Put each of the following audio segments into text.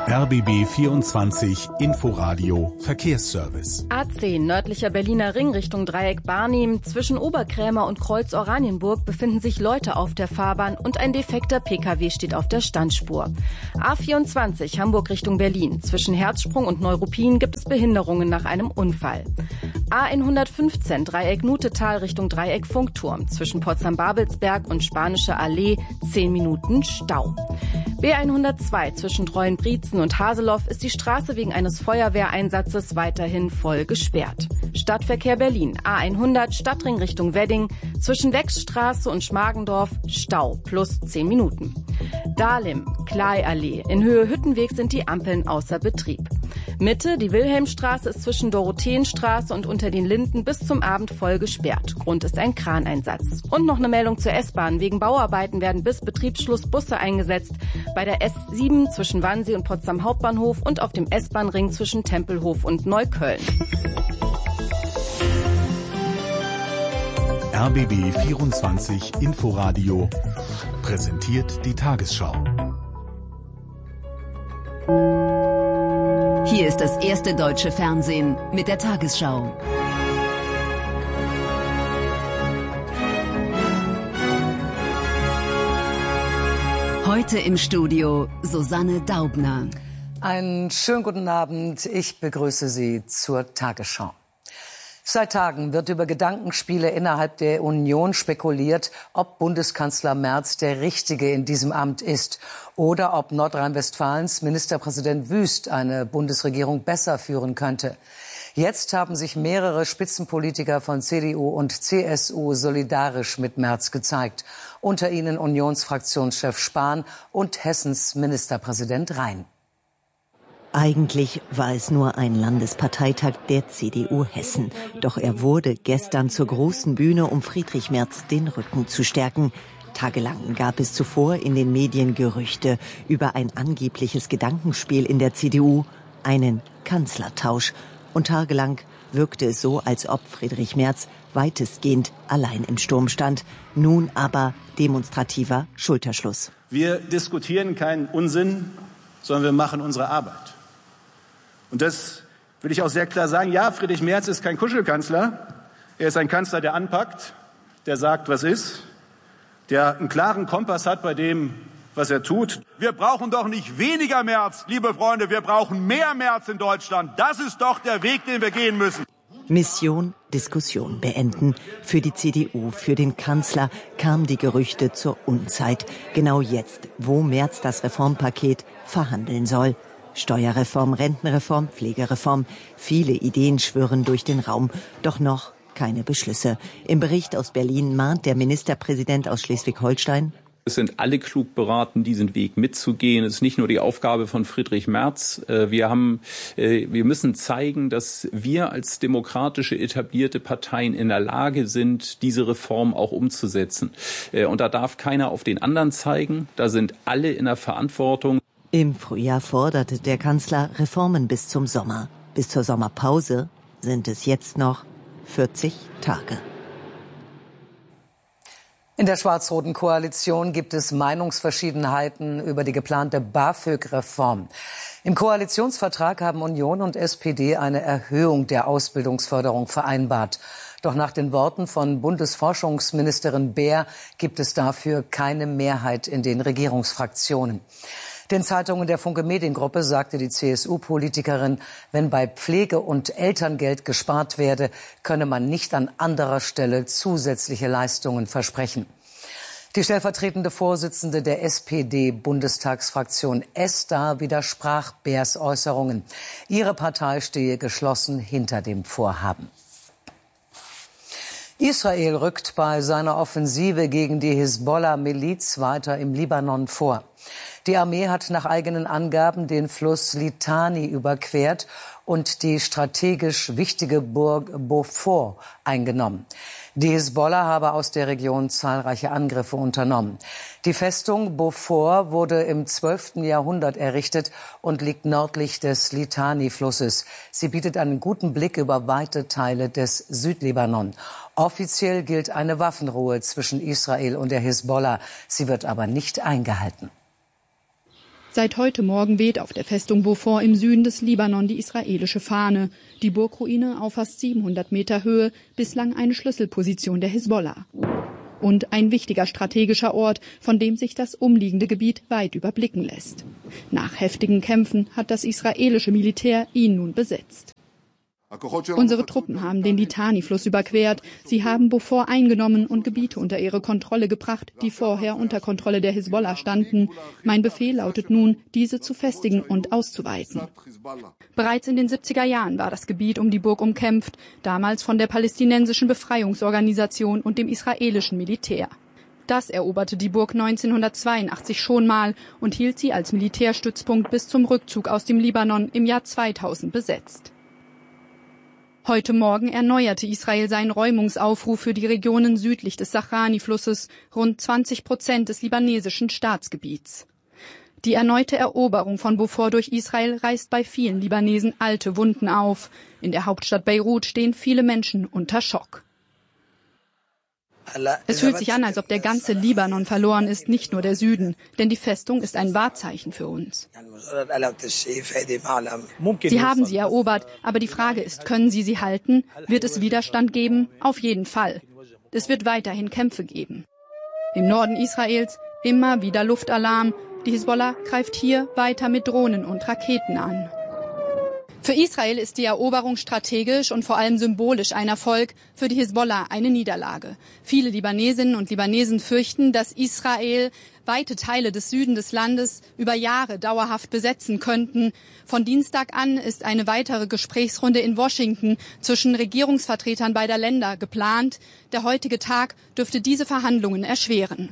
RBB 24 Inforadio Verkehrsservice. A10 nördlicher Berliner Ring Richtung Dreieck Barnim. Zwischen Oberkrämer und Kreuz Oranienburg befinden sich Leute auf der Fahrbahn und ein defekter Pkw steht auf der Standspur. A24 Hamburg Richtung Berlin. Zwischen Herzsprung und Neuruppin gibt es Behinderungen nach einem Unfall. A115 Dreieck Nutetal Richtung Dreieck Funkturm. Zwischen Potsdam-Babelsberg und Spanische Allee 10 Minuten Stau. B102 zwischen Treuenbrietzen und Haseloff ist die Straße wegen eines Feuerwehreinsatzes weiterhin voll gesperrt. Stadtverkehr Berlin, A100 Stadtring Richtung Wedding, zwischen Wechsstraße und Schmargendorf Stau plus 10 Minuten. Dahlem, Klei-Allee, in Höhe Hüttenweg sind die Ampeln außer Betrieb. Mitte, die Wilhelmstraße ist zwischen Dorotheenstraße und unter den Linden bis zum Abend voll gesperrt. Grund ist ein Kraneinsatz. Und noch eine Meldung zur S-Bahn. Wegen Bauarbeiten werden bis Betriebsschluss Busse eingesetzt. Bei der S7 zwischen Wannsee und Potsdam Hauptbahnhof und auf dem S-Bahn-Ring zwischen Tempelhof und Neukölln. RBB 24 Inforadio präsentiert die Tagesschau. Hier ist das erste deutsche Fernsehen mit der Tagesschau. Heute im Studio Susanne Daubner. Einen schönen guten Abend. Ich begrüße Sie zur Tagesschau. Seit Tagen wird über Gedankenspiele innerhalb der Union spekuliert, ob Bundeskanzler Merz der Richtige in diesem Amt ist oder ob Nordrhein-Westfalens Ministerpräsident Wüst eine Bundesregierung besser führen könnte. Jetzt haben sich mehrere Spitzenpolitiker von CDU und CSU solidarisch mit Merz gezeigt. Unter ihnen Unionsfraktionschef Spahn und Hessens Ministerpräsident Rhein. Eigentlich war es nur ein Landesparteitag der CDU Hessen. Doch er wurde gestern zur großen Bühne, um Friedrich Merz den Rücken zu stärken. Tagelang gab es zuvor in den Medien Gerüchte über ein angebliches Gedankenspiel in der CDU, einen Kanzlertausch. Und tagelang wirkte es so, als ob Friedrich Merz weitestgehend allein im Sturm stand. Nun aber demonstrativer Schulterschluss. Wir diskutieren keinen Unsinn, sondern wir machen unsere Arbeit. Und das will ich auch sehr klar sagen. Ja, Friedrich Merz ist kein Kuschelkanzler. Er ist ein Kanzler, der anpackt, der sagt, was ist, der einen klaren Kompass hat bei dem, was er tut. Wir brauchen doch nicht weniger Merz, liebe Freunde, wir brauchen mehr Merz in Deutschland. Das ist doch der Weg, den wir gehen müssen. Mission Diskussion beenden. Für die CDU, für den Kanzler kamen die Gerüchte zur Unzeit. Genau jetzt, wo Merz das Reformpaket verhandeln soll. Steuerreform, Rentenreform, Pflegereform. Viele Ideen schwirren durch den Raum. Doch noch keine Beschlüsse. Im Bericht aus Berlin mahnt der Ministerpräsident aus Schleswig-Holstein: Es sind alle klug beraten, diesen Weg mitzugehen. Es ist nicht nur die Aufgabe von Friedrich Merz. Wir müssen zeigen, dass wir als demokratische etablierte Parteien in der Lage sind, diese Reform auch umzusetzen. Und da darf keiner auf den anderen zeigen. Da sind alle in der Verantwortung. Im Frühjahr forderte der Kanzler Reformen bis zum Sommer. Bis zur Sommerpause sind es jetzt noch 40 Tage. In der schwarz-roten Koalition gibt es Meinungsverschiedenheiten über die geplante BAföG-Reform. Im Koalitionsvertrag haben Union und SPD eine Erhöhung der Ausbildungsförderung vereinbart. Doch nach den Worten von Bundesforschungsministerin Beer gibt es dafür keine Mehrheit in den Regierungsfraktionen. Den Zeitungen der Funke Mediengruppe sagte die CSU-Politikerin, wenn bei Pflege und Elterngeld gespart werde, könne man nicht an anderer Stelle zusätzliche Leistungen versprechen. Die stellvertretende Vorsitzende der SPD-Bundestagsfraktion Esther widersprach Beers Äußerungen. Ihre Partei stehe geschlossen hinter dem Vorhaben. Israel rückt bei seiner Offensive gegen die Hisbollah-Miliz weiter im Libanon vor. Die Armee hat nach eigenen Angaben den Fluss Litani überquert und die strategisch wichtige Burg Beaufort eingenommen. Die Hisbollah habe aus der Region zahlreiche Angriffe unternommen. Die Festung Beaufort wurde im 12. Jahrhundert errichtet und liegt nördlich des Litani-Flusses. Sie bietet einen guten Blick über weite Teile des Südlibanon. Offiziell gilt eine Waffenruhe zwischen Israel und der Hisbollah. Sie wird aber nicht eingehalten. Seit heute Morgen weht auf der Festung Beaufort im Süden des Libanon die israelische Fahne. Die Burgruine auf fast 700 Meter Höhe, bislang eine Schlüsselposition der Hisbollah. Und ein wichtiger strategischer Ort, von dem sich das umliegende Gebiet weit überblicken lässt. Nach heftigen Kämpfen hat das israelische Militär ihn nun besetzt. Unsere Truppen haben den Litani-Fluss überquert. Sie haben Beaufort eingenommen und Gebiete unter ihre Kontrolle gebracht, die vorher unter Kontrolle der Hisbollah standen. Mein Befehl lautet nun, diese zu festigen und auszuweiten. Bereits in den 70er Jahren war das Gebiet um die Burg umkämpft, damals von der palästinensischen Befreiungsorganisation und dem israelischen Militär. Das eroberte die Burg 1982 schon mal und hielt sie als Militärstützpunkt bis zum Rückzug aus dem Libanon im Jahr 2000 besetzt. Heute Morgen erneuerte Israel seinen Räumungsaufruf für die Regionen südlich des Sahrani-Flusses, rund 20% des libanesischen Staatsgebiets. Die erneute Eroberung von Beaufort durch Israel reißt bei vielen Libanesen alte Wunden auf. In der Hauptstadt Beirut stehen viele Menschen unter Schock. Es fühlt sich an, als ob der ganze Libanon verloren ist, nicht nur der Süden. Denn die Festung ist ein Wahrzeichen für uns. Sie haben sie erobert, aber die Frage ist, können Sie sie halten? Wird es Widerstand geben? Auf jeden Fall. Es wird weiterhin Kämpfe geben. Im Norden Israels immer wieder Luftalarm. Die Hisbollah greift hier weiter mit Drohnen und Raketen an. Für Israel ist die Eroberung strategisch und vor allem symbolisch ein Erfolg, für die Hisbollah eine Niederlage. Viele Libanesinnen und Libanesen fürchten, dass Israel weite Teile des Süden des Landes über Jahre dauerhaft besetzen könnten. Von Dienstag an ist eine weitere Gesprächsrunde in Washington zwischen Regierungsvertretern beider Länder geplant. Der heutige Tag dürfte diese Verhandlungen erschweren.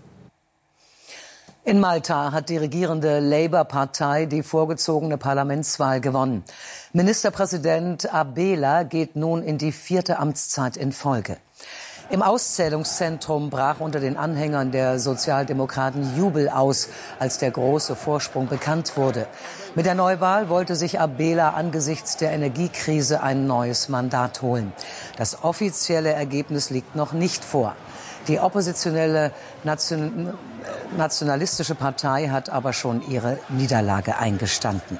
In Malta hat die regierende Labour-Partei die vorgezogene Parlamentswahl gewonnen. Ministerpräsident Abela geht nun in die 4. Amtszeit in Folge. Im Auszählungszentrum brach unter den Anhängern der Sozialdemokraten Jubel aus, als der große Vorsprung bekannt wurde. Mit der Neuwahl wollte sich Abela angesichts der Energiekrise ein neues Mandat holen. Das offizielle Ergebnis liegt noch nicht vor. Die oppositionelle nationalistische Partei hat aber schon ihre Niederlage eingestanden.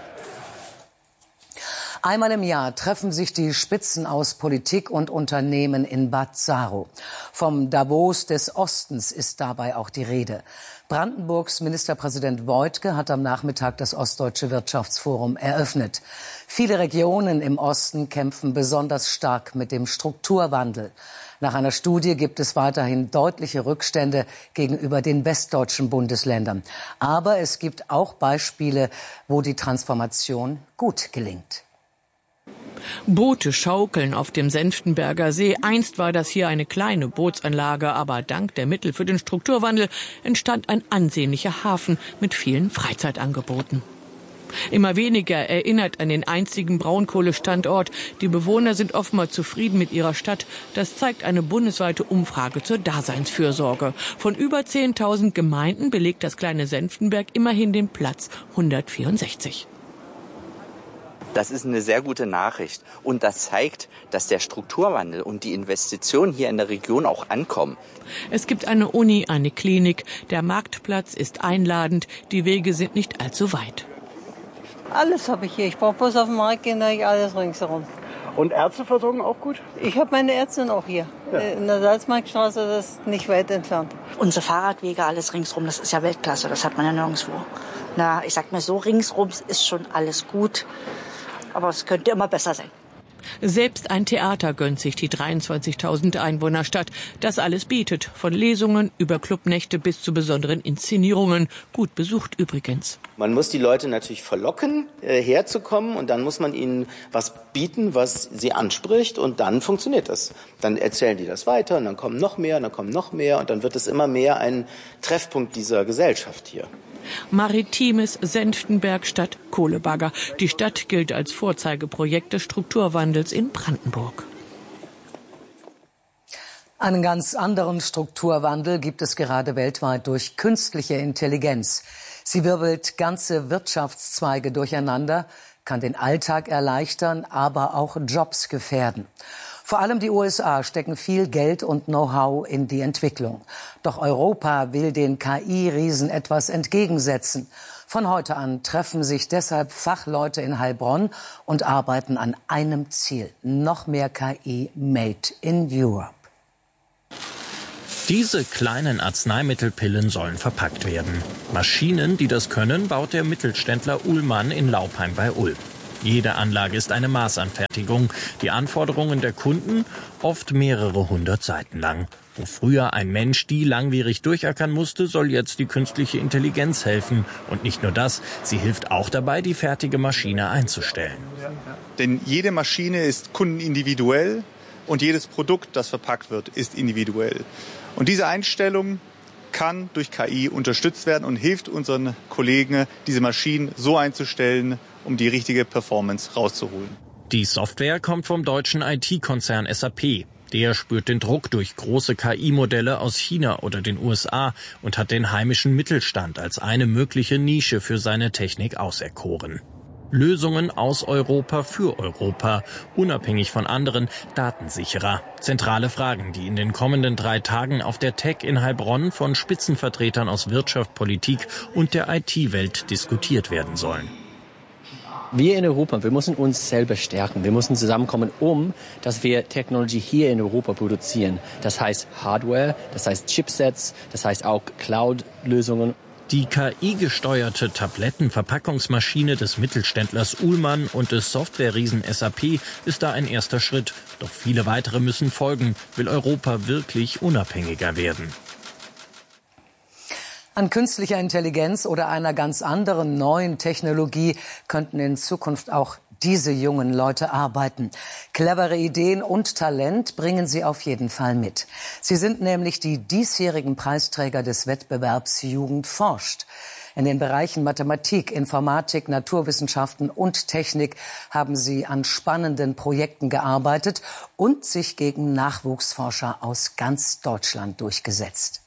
Einmal im Jahr treffen sich die Spitzen aus Politik und Unternehmen in Bad Saro. Vom Davos des Ostens ist dabei auch die Rede. Brandenburgs Ministerpräsident Woidke hat am Nachmittag das Ostdeutsche Wirtschaftsforum eröffnet. Viele Regionen im Osten kämpfen besonders stark mit dem Strukturwandel. Nach einer Studie gibt es weiterhin deutliche Rückstände gegenüber den westdeutschen Bundesländern. Aber es gibt auch Beispiele, wo die Transformation gut gelingt. Boote schaukeln auf dem Senftenberger See. Einst war das hier eine kleine Bootsanlage, aber dank der Mittel für den Strukturwandel entstand ein ansehnlicher Hafen mit vielen Freizeitangeboten. Immer weniger erinnert an den einzigen Braunkohlestandort. Die Bewohner sind offenbar zufrieden mit ihrer Stadt. Das zeigt eine bundesweite Umfrage zur Daseinsfürsorge. Von über 10.000 Gemeinden belegt das kleine Senftenberg immerhin den Platz 164. Das ist eine sehr gute Nachricht und das zeigt, dass der Strukturwandel und die Investitionen hier in der Region auch ankommen. Es gibt eine Uni, eine Klinik, der Marktplatz ist einladend, die Wege sind nicht allzu weit. Alles habe ich hier. Ich brauche bloß auf den Markt gehen, da habe ich alles ringsherum. Und Ärzteversorgung auch gut? Ich habe meine Ärztin auch hier. Ja. In der Salzmarktstraße, das ist nicht weit entfernt. Unsere Fahrradwege, alles ringsherum, das ist ja Weltklasse. Das hat man ja nirgendwo. Na, ich sag mir so, ringsherum ist schon alles gut. Aber es könnte immer besser sein. Selbst ein Theater gönnt sich die 23.000 Einwohnerstadt. Das alles bietet, von Lesungen über Clubnächte bis zu besonderen Inszenierungen. Gut besucht übrigens. Man muss die Leute natürlich verlocken, herzukommen, und dann muss man ihnen was bieten, was sie anspricht, und dann funktioniert das. Dann erzählen die das weiter und dann kommen noch mehr und dann kommen noch mehr und dann wird es immer mehr ein Treffpunkt dieser Gesellschaft hier. Maritimes Senftenberg statt Kohlebagger. Die Stadt gilt als Vorzeigeprojekt des Strukturwandels in Brandenburg. Einen ganz anderen Strukturwandel gibt es gerade weltweit durch künstliche Intelligenz. Sie wirbelt ganze Wirtschaftszweige durcheinander, kann den Alltag erleichtern, aber auch Jobs gefährden. Vor allem die USA stecken viel Geld und Know-how in die Entwicklung. Doch Europa will den KI-Riesen etwas entgegensetzen. Von heute an treffen sich deshalb Fachleute in Heilbronn und arbeiten an einem Ziel: noch mehr KI made in Europe. Diese kleinen Arzneimittelpillen sollen verpackt werden. Maschinen, die das können, baut der Mittelständler Uhlmann in Laupheim bei Ulm. Jede Anlage ist eine Maßanfertigung. Die Anforderungen der Kunden oft mehrere hundert Seiten lang. Wo früher ein Mensch die langwierig durchackern musste, soll jetzt die künstliche Intelligenz helfen. Und nicht nur das, sie hilft auch dabei, die fertige Maschine einzustellen. Denn jede Maschine ist kundenindividuell und jedes Produkt, das verpackt wird, ist individuell. Und diese Einstellung kann durch KI unterstützt werden und hilft unseren Kollegen, diese Maschinen so einzustellen, um die richtige Performance rauszuholen. Die Software kommt vom deutschen IT-Konzern SAP. Der spürt den Druck durch große KI-Modelle aus China oder den USA und hat den heimischen Mittelstand als eine mögliche Nische für seine Technik auserkoren. Lösungen aus Europa für Europa, unabhängig von anderen, datensicherer. Zentrale Fragen, die in den kommenden 3 Tagen auf der Tech in Heilbronn von Spitzenvertretern aus Wirtschaft, Politik und der IT-Welt diskutiert werden sollen. Wir in Europa, wir müssen uns selber stärken. Wir müssen zusammenkommen, dass wir Technologie hier in Europa produzieren. Das heißt Hardware, das heißt Chipsets, das heißt auch Cloud-Lösungen. Die KI-gesteuerte Tablettenverpackungsmaschine des Mittelständlers Uhlmann und des Software-Riesen SAP ist da ein erster Schritt. Doch viele weitere müssen folgen, will Europa wirklich unabhängiger werden. An künstlicher Intelligenz oder einer ganz anderen neuen Technologie könnten in Zukunft auch diese jungen Leute arbeiten. Clevere Ideen und Talent bringen sie auf jeden Fall mit. Sie sind nämlich die diesjährigen Preisträger des Wettbewerbs Jugend forscht. In den Bereichen Mathematik, Informatik, Naturwissenschaften und Technik haben sie an spannenden Projekten gearbeitet und sich gegen Nachwuchsforscher aus ganz Deutschland durchgesetzt.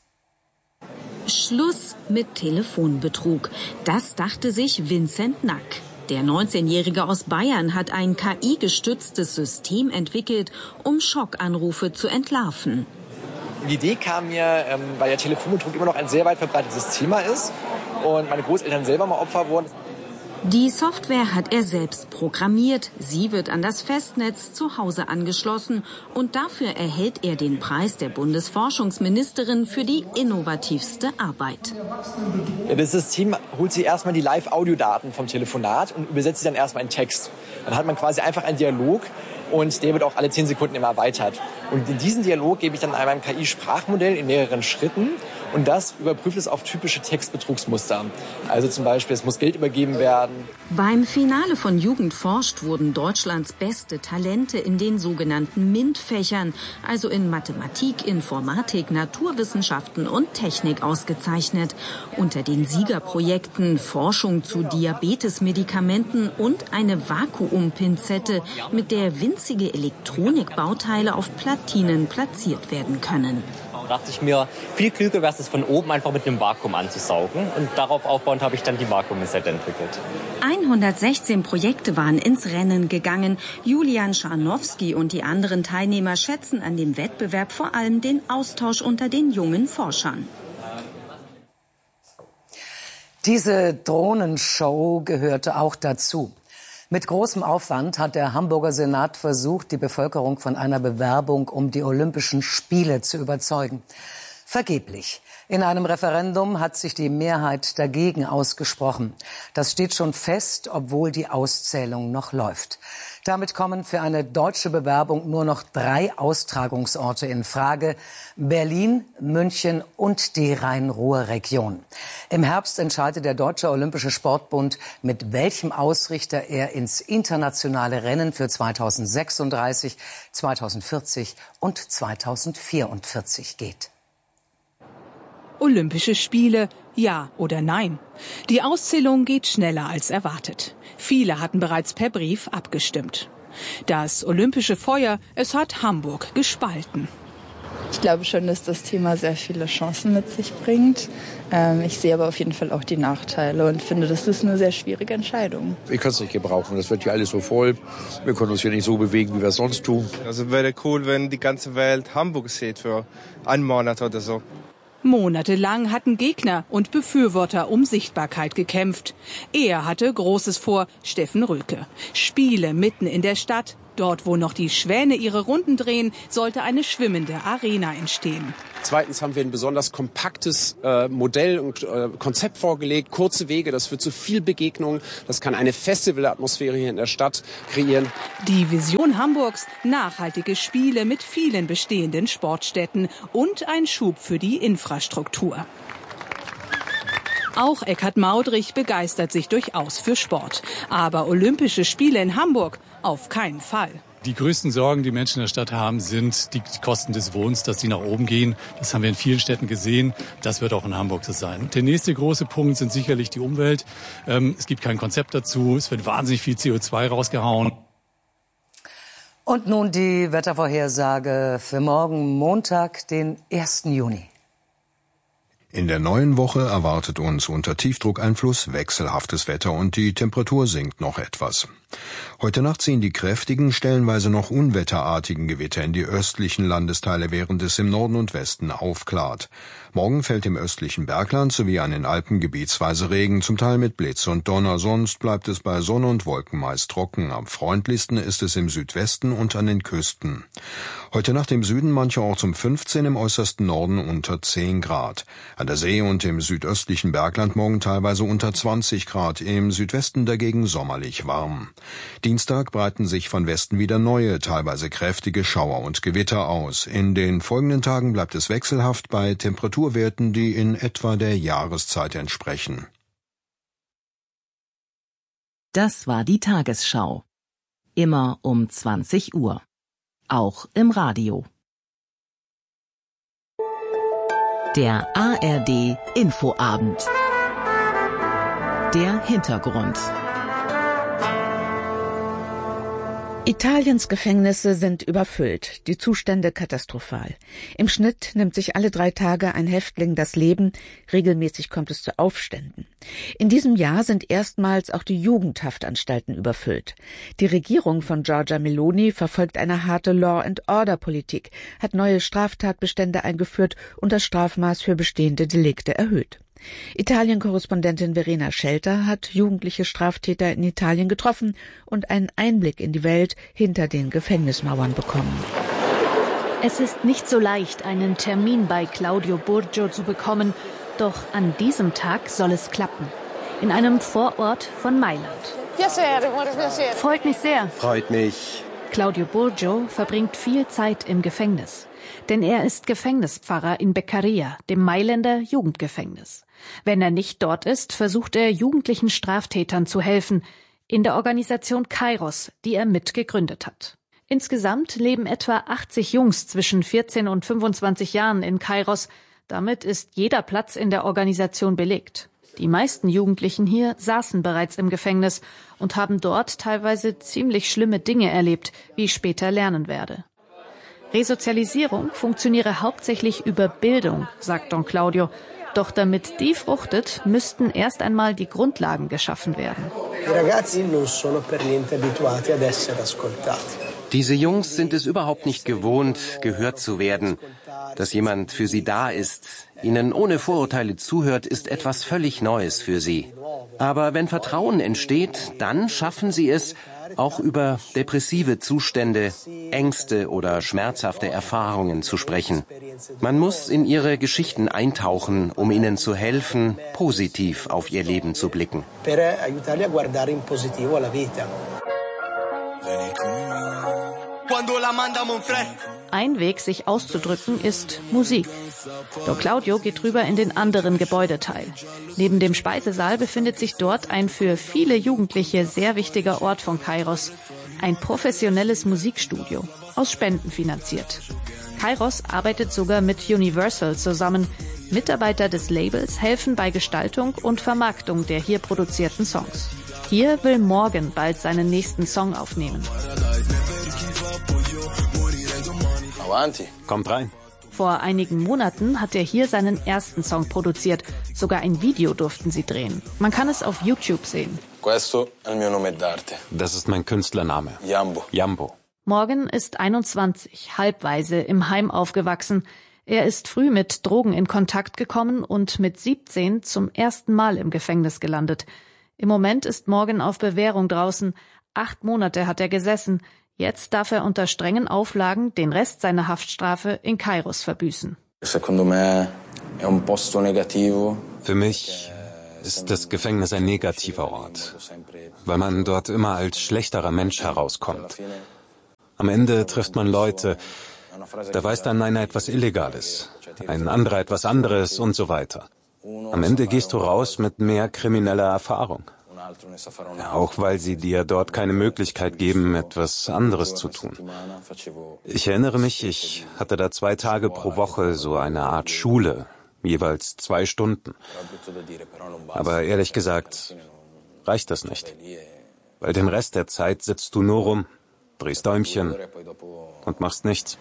Schluss mit Telefonbetrug. Das dachte sich Vincent Nack. Der 19-Jährige aus Bayern hat ein KI-gestütztes System entwickelt, um Schockanrufe zu entlarven. Die Idee kam mir, weil ja Telefonbetrug immer noch ein sehr weit verbreitetes Thema ist und meine Großeltern selber mal Opfer wurden. Die Software hat er selbst programmiert. Sie wird an das Festnetz zu Hause angeschlossen. Und dafür erhält er den Preis der Bundesforschungsministerin für die innovativste Arbeit. Ja, das System holt sich erstmal die Live-Audiodaten vom Telefonat und übersetzt sie dann erstmal in Text. Dann hat man quasi einfach einen Dialog und der wird auch alle 10 Sekunden immer erweitert. Und in diesen Dialog gebe ich dann einem KI-Sprachmodell in mehreren Schritten. Und das überprüft es auf typische Textbetrugsmuster. Also zum Beispiel, es muss Geld übergeben werden. Beim Finale von Jugend forscht wurden Deutschlands beste Talente in den sogenannten MINT-Fächern, also in Mathematik, Informatik, Naturwissenschaften und Technik ausgezeichnet. Unter den Siegerprojekten Forschung zu Diabetesmedikamenten und eine Vakuumpinzette, mit der winzige Elektronikbauteile auf Platinen platziert werden können. Da dachte ich mir, viel klüger wäre es, von oben einfach mit einem Vakuum anzusaugen. Und darauf aufbauend habe ich dann die Vakuumpinzette entwickelt. 116 Projekte waren ins Rennen gegangen. Julian Scharnowski und die anderen Teilnehmer schätzen an dem Wettbewerb vor allem den Austausch unter den jungen Forschern. Diese Drohnenshow gehörte auch dazu. Mit großem Aufwand hat der Hamburger Senat versucht, die Bevölkerung von einer Bewerbung um die Olympischen Spiele zu überzeugen. Vergeblich. In einem Referendum hat sich die Mehrheit dagegen ausgesprochen. Das steht schon fest, obwohl die Auszählung noch läuft. Damit kommen für eine deutsche Bewerbung nur noch 3 Austragungsorte in Frage: Berlin, München und die Rhein-Ruhr-Region. Im Herbst entscheidet der Deutsche Olympische Sportbund, mit welchem Ausrichter er ins internationale Rennen für 2036, 2040 und 2044 geht. Olympische Spiele, ja oder nein? Die Auszählung geht schneller als erwartet. Viele hatten bereits per Brief abgestimmt. Das olympische Feuer, es hat Hamburg gespalten. Ich glaube schon, dass das Thema sehr viele Chancen mit sich bringt. Ich sehe aber auf jeden Fall auch die Nachteile und finde, das ist eine sehr schwierige Entscheidung. Ich kann es nicht gebrauchen. Das wird ja alles so voll. Wir können uns hier nicht so bewegen, wie wir es sonst tun. Also wäre cool, wenn die ganze Welt Hamburg sieht für einen Monat oder so. Monatelang hatten Gegner und Befürworter um Sichtbarkeit gekämpft. Er hatte Großes vor, Steffen Röke. Spiele mitten in der Stadt. Dort, wo noch die Schwäne ihre Runden drehen, sollte eine schwimmende Arena entstehen. Zweitens haben wir ein besonders kompaktes Modell und Konzept vorgelegt. Kurze Wege, das führt zu viel Begegnung. Das kann eine Festivalatmosphäre hier in der Stadt kreieren. Die Vision Hamburgs: nachhaltige Spiele mit vielen bestehenden Sportstätten und ein Schub für die Infrastruktur. Auch Eckhard Maudrich begeistert sich durchaus für Sport. Aber Olympische Spiele in Hamburg auf keinen Fall. Die größten Sorgen, die Menschen in der Stadt haben, sind die Kosten des Wohnens, dass die nach oben gehen. Das haben wir in vielen Städten gesehen. Das wird auch in Hamburg so sein. Der nächste große Punkt sind sicherlich die Umwelt. Es gibt kein Konzept dazu. Es wird wahnsinnig viel CO2 rausgehauen. Und nun die Wettervorhersage für morgen Montag, den 1. Juni. In der neuen Woche erwartet uns unter Tiefdruckeinfluss wechselhaftes Wetter und die Temperatur sinkt noch etwas. Heute Nacht ziehen die kräftigen, stellenweise noch unwetterartigen Gewitter in die östlichen Landesteile, während es im Norden und Westen aufklart. Morgen fällt im östlichen Bergland sowie an den Alpen gebietsweise Regen, zum Teil mit Blitz und Donner. Sonst bleibt es bei Sonne und Wolken meist trocken. Am freundlichsten ist es im Südwesten und an den Küsten. Heute Nacht im Süden mancherorts um 15, im äußersten Norden unter 10 Grad. An der See und im südöstlichen Bergland morgen teilweise unter 20 Grad, im Südwesten dagegen sommerlich warm. Dienstag breiten sich von Westen wieder neue, teilweise kräftige Schauer und Gewitter aus. In den folgenden Tagen bleibt es wechselhaft bei Temperaturwerten, die in etwa der Jahreszeit entsprechen. Das war die Tagesschau. Immer um 20 Uhr. Auch im Radio. Der ARD Infoabend. Der Hintergrund. Italiens Gefängnisse sind überfüllt, die Zustände katastrophal. Im Schnitt nimmt sich alle 3 Tage ein Häftling das Leben, regelmäßig kommt es zu Aufständen. In diesem Jahr sind erstmals auch die Jugendhaftanstalten überfüllt. Die Regierung von Giorgia Meloni verfolgt eine harte Law-and-Order-Politik, hat neue Straftatbestände eingeführt und das Strafmaß für bestehende Delikte erhöht. Italien-Korrespondentin Verena Schelter hat jugendliche Straftäter in Italien getroffen und einen Einblick in die Welt hinter den Gefängnismauern bekommen. Es ist nicht so leicht, einen Termin bei Claudio Burgio zu bekommen, doch an diesem Tag soll es klappen. In einem Vorort von Mailand. Freut mich sehr. Freut mich. Claudio Burgio verbringt viel Zeit im Gefängnis. Denn er ist Gefängnispfarrer in Beccaria, dem Mailänder Jugendgefängnis. Wenn er nicht dort ist, versucht er, jugendlichen Straftätern zu helfen, in der Organisation Kairos, die er mitgegründet hat. Insgesamt leben etwa 80 Jungs zwischen 14 und 25 Jahren in Kairos. Damit ist jeder Platz in der Organisation belegt. Die meisten Jugendlichen hier saßen bereits im Gefängnis und haben dort teilweise ziemlich schlimme Dinge erlebt, wie ich später lernen werde. Resozialisierung funktioniere hauptsächlich über Bildung, sagt Don Claudio. Doch damit die fruchtet, müssten erst einmal die Grundlagen geschaffen werden. Diese Jungs sind es überhaupt nicht gewohnt, gehört zu werden. Dass jemand für sie da ist, ihnen ohne Vorurteile zuhört, ist etwas völlig Neues für sie. Aber wenn Vertrauen entsteht, dann schaffen sie es, auch über depressive Zustände, Ängste oder schmerzhafte Erfahrungen zu sprechen. Man muss in ihre Geschichten eintauchen, um ihnen zu helfen, positiv auf ihr Leben zu blicken. Ein Weg, sich auszudrücken, ist Musik. Don Claudio geht rüber in den anderen Gebäudeteil. Neben dem Speisesaal befindet sich dort ein für viele Jugendliche sehr wichtiger Ort von Kairos. Ein professionelles Musikstudio, aus Spenden finanziert. Kairos arbeitet sogar mit Universal zusammen. Mitarbeiter des Labels helfen bei Gestaltung und Vermarktung der hier produzierten Songs. Hier will Morgan bald seinen nächsten Song aufnehmen. Kommt rein. Vor einigen Monaten hat er hier seinen ersten Song produziert. Sogar ein Video durften sie drehen. Man kann es auf YouTube sehen. Das ist mein Künstlername. Jambo. Morgan ist 21, halbwaise im Heim aufgewachsen. Er ist früh mit Drogen in Kontakt gekommen und mit 17 zum ersten Mal im Gefängnis gelandet. Im Moment ist Morgan auf Bewährung draußen. 8 Monate hat er gesessen. Jetzt darf er unter strengen Auflagen den Rest seiner Haftstrafe in Kairos verbüßen. Für mich ist das Gefängnis ein negativer Ort, weil man dort immer als schlechterer Mensch herauskommt. Am Ende trifft man Leute, da weiß dann einer etwas Illegales, ein anderer etwas anderes und so weiter. Am Ende gehst du raus mit mehr krimineller Erfahrung. Auch weil sie dir dort keine Möglichkeit geben, etwas anderes zu tun. Ich erinnere mich, ich hatte da 2 Tage pro Woche so eine Art Schule, jeweils 2 Stunden. Aber ehrlich gesagt, reicht das nicht. Weil den Rest der Zeit sitzt du nur rum, drehst Däumchen und machst nichts.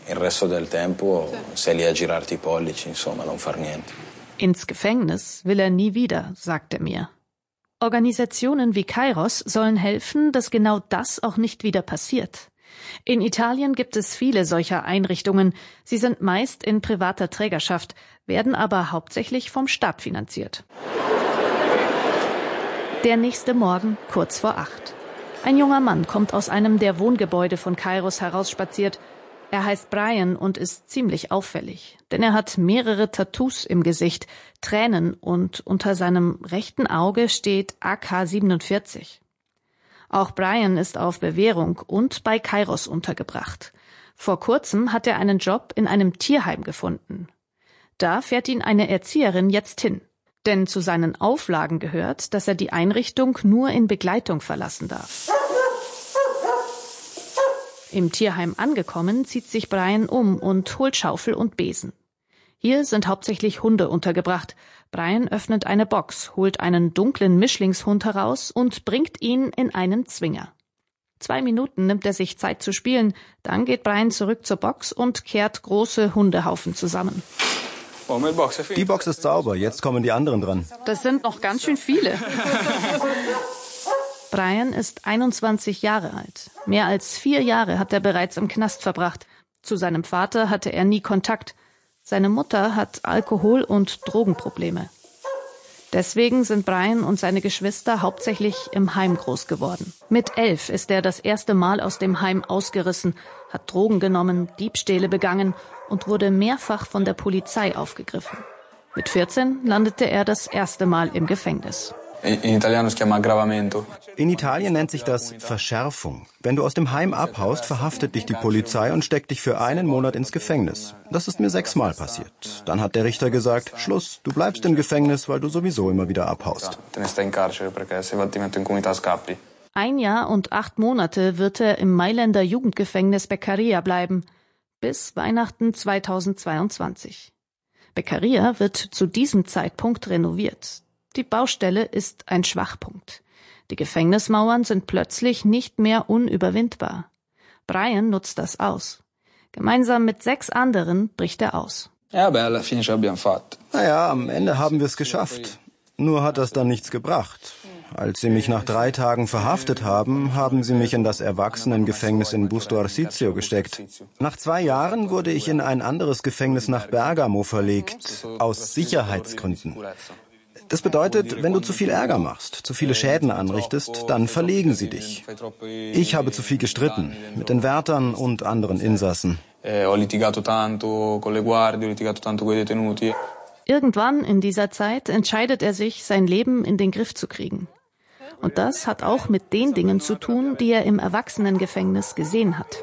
Ins Gefängnis will er nie wieder, sagt er mir. Organisationen wie Kairos sollen helfen, dass genau das auch nicht wieder passiert. In Italien gibt es viele solcher Einrichtungen. Sie sind meist in privater Trägerschaft, werden aber hauptsächlich vom Staat finanziert. Der nächste Morgen, kurz vor 8. Ein junger Mann kommt aus einem der Wohngebäude von Kairos herausspaziert. Er heißt Brian und ist ziemlich auffällig, denn er hat mehrere Tattoos im Gesicht, Tränen und unter seinem rechten Auge steht AK-47. Auch Brian ist auf Bewährung und bei Kairos untergebracht. Vor kurzem hat er einen Job in einem Tierheim gefunden. Da fährt ihn eine Erzieherin jetzt hin. Denn zu seinen Auflagen gehört, dass er die Einrichtung nur in Begleitung verlassen darf. Im Tierheim angekommen, zieht sich Brian um und holt Schaufel und Besen. Hier sind hauptsächlich Hunde untergebracht. Brian öffnet eine Box, holt einen dunklen Mischlingshund heraus und bringt ihn in einen Zwinger. 2 Minuten nimmt er sich Zeit zu spielen, dann geht Brian zurück zur Box und kehrt große Hundehaufen zusammen. Die Box ist sauber, jetzt kommen die anderen dran. Das sind noch ganz schön viele. Brian ist 21 Jahre alt. Mehr als 4 Jahre hat er bereits im Knast verbracht. Zu seinem Vater hatte er nie Kontakt. Seine Mutter hat Alkohol- und Drogenprobleme. Deswegen sind Brian und seine Geschwister hauptsächlich im Heim groß geworden. Mit 11 ist er das erste Mal aus dem Heim ausgerissen, hat Drogen genommen, Diebstähle begangen und wurde mehrfach von der Polizei aufgegriffen. Mit 14 landete er das erste Mal im Gefängnis. In Italien nennt sich das Verschärfung. Wenn du aus dem Heim abhaust, verhaftet dich die Polizei und steckt dich für 1 Monat ins Gefängnis. Das ist mir 6-mal passiert. Dann hat der Richter gesagt, Schluss, du bleibst im Gefängnis, weil du sowieso immer wieder abhaust. 1 Jahr und 8 Monate wird er im Mailänder Jugendgefängnis Beccaria bleiben, bis Weihnachten 2022. Beccaria wird zu diesem Zeitpunkt renoviert. Die Baustelle ist ein Schwachpunkt. Die Gefängnismauern sind plötzlich nicht mehr unüberwindbar. Brian nutzt das aus. Gemeinsam mit 6 anderen bricht er aus. Naja, am Ende haben wir es geschafft. Nur hat das dann nichts gebracht. Als sie mich nach 3 Tagen verhaftet haben, haben sie mich in das Erwachsenengefängnis in Busto Arsizio gesteckt. Nach 2 Jahren wurde ich in ein anderes Gefängnis nach Bergamo verlegt, aus Sicherheitsgründen. Das bedeutet, wenn du zu viel Ärger machst, zu viele Schäden anrichtest, dann verlegen sie dich. Ich habe zu viel gestritten, mit den Wärtern und anderen Insassen. Irgendwann in dieser Zeit entscheidet er sich, sein Leben in den Griff zu kriegen. Und das hat auch mit den Dingen zu tun, die er im Erwachsenengefängnis gesehen hat.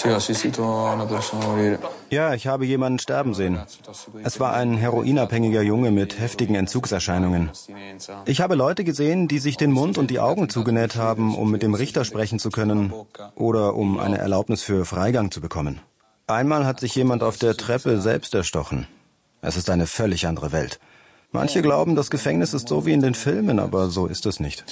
Ja, ich habe jemanden sterben sehen. Es war ein heroinabhängiger Junge mit heftigen Entzugserscheinungen. Ich habe Leute gesehen, die sich den Mund und die Augen zugenäht haben, um mit dem Richter sprechen zu können oder um eine Erlaubnis für Freigang zu bekommen. Einmal hat sich jemand auf der Treppe selbst erstochen. Es ist eine völlig andere Welt. Manche glauben, das Gefängnis ist so wie in den Filmen, aber so ist es nicht.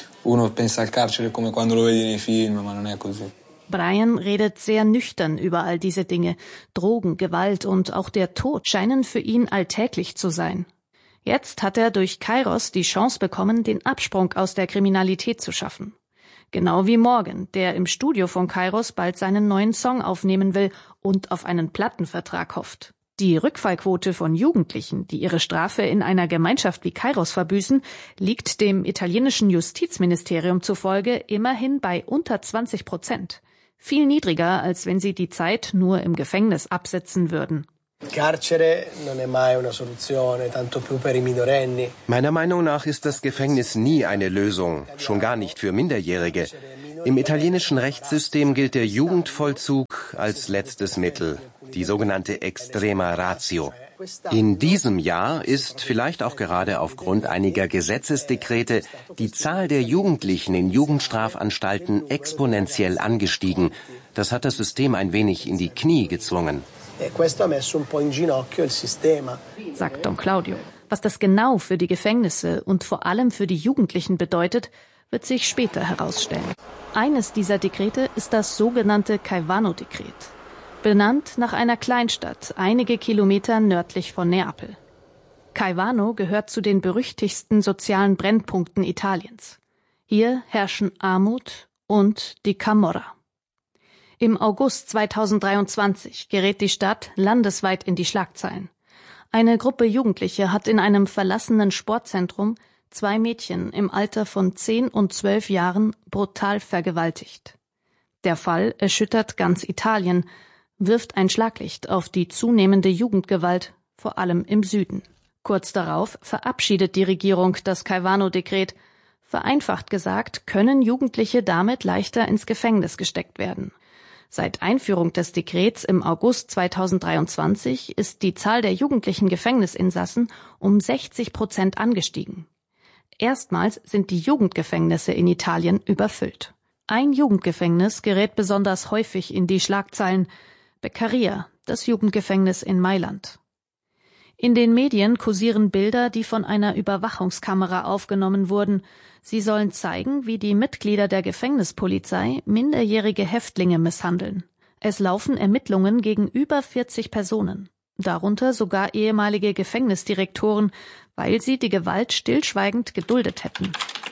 Brian redet sehr nüchtern über all diese Dinge. Drogen, Gewalt und auch der Tod scheinen für ihn alltäglich zu sein. Jetzt hat er durch Kairos die Chance bekommen, den Absprung aus der Kriminalität zu schaffen. Genau wie Morgan, der im Studio von Kairos bald seinen neuen Song aufnehmen will und auf einen Plattenvertrag hofft. Die Rückfallquote von Jugendlichen, die ihre Strafe in einer Gemeinschaft wie Kairos verbüßen, liegt dem italienischen Justizministerium zufolge immerhin bei unter 20%. Viel niedriger, als wenn sie die Zeit nur im Gefängnis absitzen würden. Meiner Meinung nach ist das Gefängnis nie eine Lösung, schon gar nicht für Minderjährige. Im italienischen Rechtssystem gilt der Jugendvollzug als letztes Mittel, die sogenannte Extrema Ratio. In diesem Jahr ist, vielleicht auch gerade aufgrund einiger Gesetzesdekrete, die Zahl der Jugendlichen in Jugendstrafanstalten exponentiell angestiegen. Das hat das System ein wenig in die Knie gezwungen. Sagt Don Claudio. Was das genau für die Gefängnisse und vor allem für die Jugendlichen bedeutet, wird sich später herausstellen. Eines dieser Dekrete ist das sogenannte Caivano-Dekret, benannt nach einer Kleinstadt einige Kilometer nördlich von Neapel. Caivano gehört zu den berüchtigsten sozialen Brennpunkten Italiens. Hier herrschen Armut und die Camorra. Im August 2023 gerät die Stadt landesweit in die Schlagzeilen. Eine Gruppe Jugendliche hat in einem verlassenen Sportzentrum 2 Mädchen im Alter von 10 und 12 Jahren brutal vergewaltigt. Der Fall erschüttert ganz Italien, wirft ein Schlaglicht auf die zunehmende Jugendgewalt, vor allem im Süden. Kurz darauf verabschiedet die Regierung das Caivano-Dekret. Vereinfacht gesagt, können Jugendliche damit leichter ins Gefängnis gesteckt werden. Seit Einführung des Dekrets im August 2023 ist die Zahl der jugendlichen Gefängnisinsassen um 60% angestiegen. Erstmals sind die Jugendgefängnisse in Italien überfüllt. Ein Jugendgefängnis gerät besonders häufig in die Schlagzeilen: Beccaria, das Jugendgefängnis in Mailand. In den Medien kursieren Bilder, die von einer Überwachungskamera aufgenommen wurden. Sie sollen zeigen, wie die Mitglieder der Gefängnispolizei minderjährige Häftlinge misshandeln. Es laufen Ermittlungen gegen über 40 Personen, darunter sogar ehemalige Gefängnisdirektoren, weil sie die Gewalt stillschweigend geduldet hätten.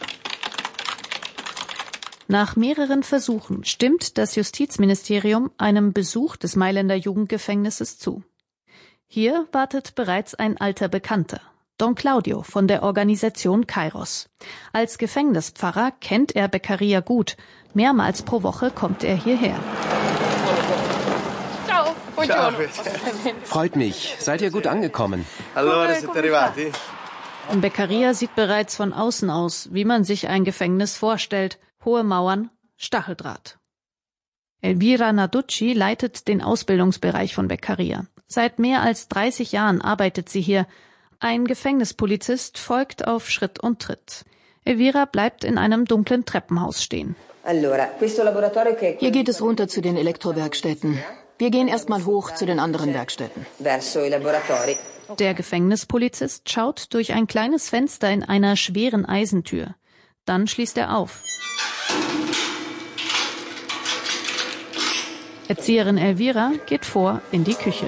Nach mehreren Versuchen stimmt das Justizministerium einem Besuch des Mailänder Jugendgefängnisses zu. Hier wartet bereits ein alter Bekannter, Don Claudio von der Organisation Kairos. Als Gefängnispfarrer kennt er Beccaria gut. Mehrmals pro Woche kommt er hierher. Ciao. Freut mich. Seid ihr gut angekommen? Beccaria sieht bereits von außen aus, wie man sich ein Gefängnis vorstellt. Hohe Mauern, Stacheldraht. Elvira Narducci leitet den Ausbildungsbereich von Beccaria. Seit mehr als 30 Jahren arbeitet sie hier. Ein Gefängnispolizist folgt auf Schritt und Tritt. Elvira bleibt in einem dunklen Treppenhaus stehen. Hier geht es runter zu den Elektrowerkstätten. Wir gehen erstmal hoch zu den anderen Werkstätten. Der Gefängnispolizist schaut durch ein kleines Fenster in einer schweren Eisentür. Dann schließt er auf. Erzieherin Elvira geht vor in die Küche.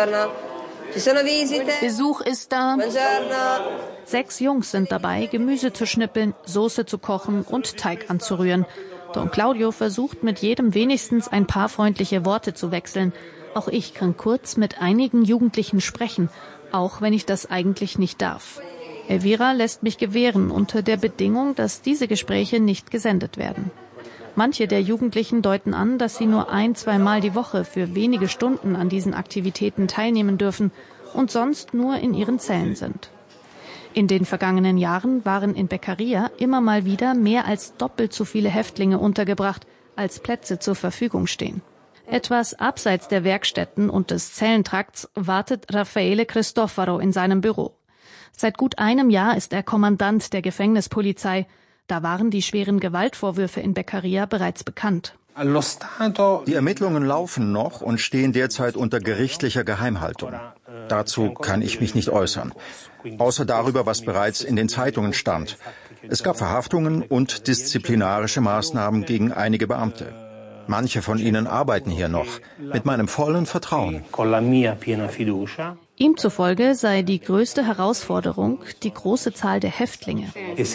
Besuch ist da. 6 Jungs sind dabei, Gemüse zu schnippeln, Soße zu kochen und Teig anzurühren. Don Claudio versucht mit jedem wenigstens ein paar freundliche Worte zu wechseln. Auch ich kann kurz mit einigen Jugendlichen sprechen, auch wenn ich das eigentlich nicht darf. Elvira lässt mich gewähren unter der Bedingung, dass diese Gespräche nicht gesendet werden. Manche der Jugendlichen deuten an, dass sie nur 1-2 Mal die Woche für wenige Stunden an diesen Aktivitäten teilnehmen dürfen und sonst nur in ihren Zellen sind. In den vergangenen Jahren waren in Beccaria immer mal wieder mehr als doppelt so viele Häftlinge untergebracht, als Plätze zur Verfügung stehen. Etwas abseits der Werkstätten und des Zellentrakts wartet Raffaele Cristofaro in seinem Büro. Seit gut einem Jahr ist er Kommandant der Gefängnispolizei. Da waren die schweren Gewaltvorwürfe in Beccaria bereits bekannt. Die Ermittlungen laufen noch und stehen derzeit unter gerichtlicher Geheimhaltung. Dazu kann ich mich nicht äußern, außer darüber, was bereits in den Zeitungen stand. Es gab Verhaftungen und disziplinarische Maßnahmen gegen einige Beamte. Manche von ihnen arbeiten hier noch, mit meinem vollen Vertrauen. Ihm zufolge sei die größte Herausforderung die große Zahl der Häftlinge.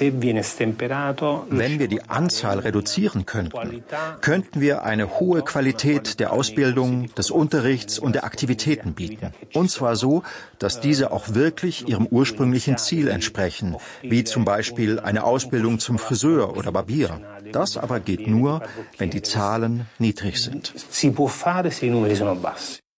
Wenn wir die Anzahl reduzieren könnten, könnten wir eine hohe Qualität der Ausbildung, des Unterrichts und der Aktivitäten bieten. Und zwar so, dass diese auch wirklich ihrem ursprünglichen Ziel entsprechen, wie zum Beispiel eine Ausbildung zum Friseur oder Barbier. Das aber geht nur, wenn die Zahlen niedrig sind.